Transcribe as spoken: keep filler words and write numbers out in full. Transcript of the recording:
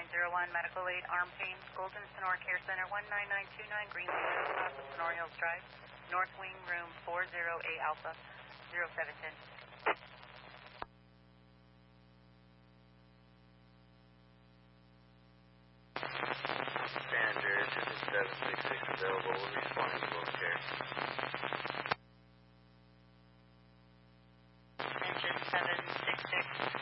zero one, medical aid, arm pain, Golden Sonora Care Center, one nine nine two nine, Greenleaf, south of Sonora Hills Drive, North Wing, room four zero A Alpha, zero seven ten. San Andreas, seven six six available, responding to both care.